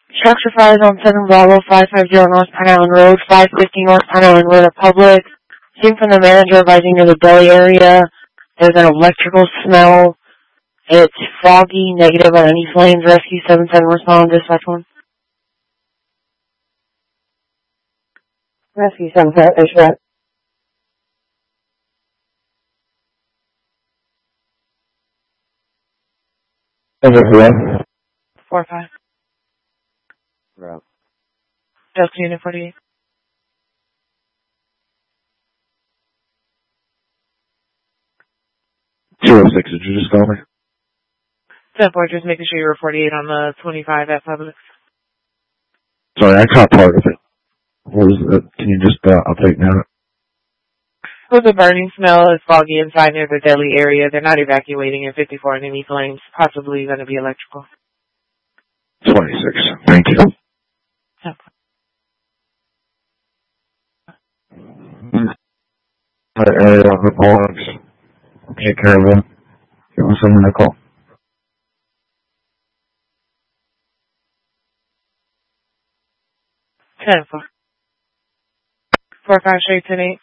Structure fires on 7 Bravo 550 North Pine Island Road, 550 North Pine Island Road at Public. Seen from the manager advising near the deli area. There's an electrical smell. It's foggy, negative on any flames. Rescue 77 respond, dispatch 1. Rescue 77, is that? Is it real? 4-5. Right. Delta Unit 48. 206, did you just call me? 10-4, just making sure you're 48 on the 25 at Publix. Sorry, I caught part of it. What was it? Can you just update now? With the burning smell, it's foggy inside near the deli area. They're not evacuating in 54 enemy flames. Possibly going to be electrical. 26, thank you. Area of the Publix. Take care of them. Give them someone to call. 10-4. 4-5 straight 10-8.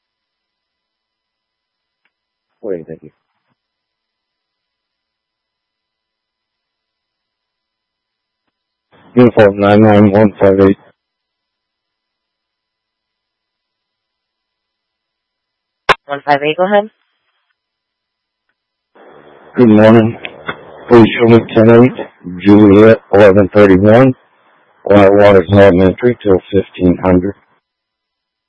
Wait, thank you. Uniform 99158. Go ahead. Good morning. Please show me 10-8, Juliet 1131, Whitewater's Elementary till 1500.